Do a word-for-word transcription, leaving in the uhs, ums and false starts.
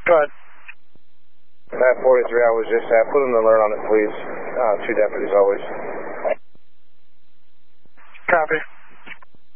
Go ahead. That forty-three, I was just uh, put an alert on it, please. Uh, two deputies always. Copy.